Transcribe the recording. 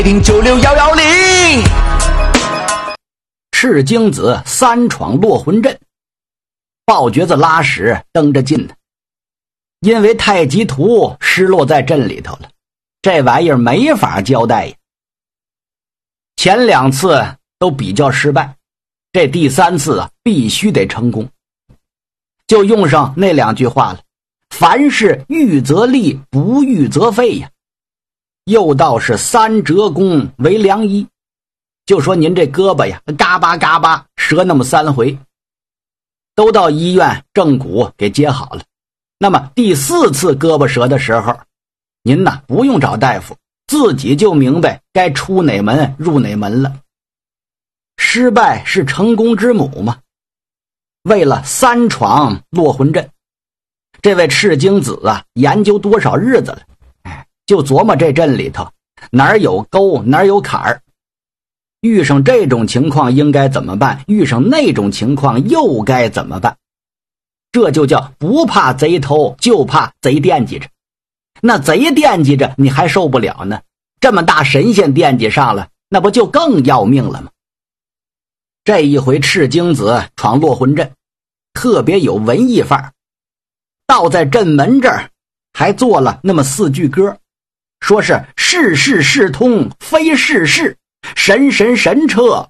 听96110。 赤精子三闯落魂阵，豹瘸子拉屎蹬着进的，因为太极图失落在阵里头了，这玩意儿没法交代呀。前2次都比较失败，这第3次必须得成功。就用上那2句话了，凡事预则立，不预则废呀。又道是3折弓为良医，就说您这胳膊呀嘎巴嘎巴折那么3回，都到医院正骨给接好了，那么第4次胳膊折的时候，您呢不用找大夫，自己就明白该出哪门入哪门了。失败是成功之母嘛。为了3闯落魂阵，这位赤精子研究多少日子了，就琢磨这阵里头哪儿有沟哪儿有坎儿，遇上这种情况应该怎么办，遇上那种情况又该怎么办。这就叫不怕贼偷，就怕贼惦记着。那贼惦记着你还受不了呢，这么大神仙惦记上了，那不就更要命了吗？这一回赤精子闯落魂阵特别有文艺范儿，倒在阵门这儿还做了那么4句歌，说是事事事通非事事，神神神彻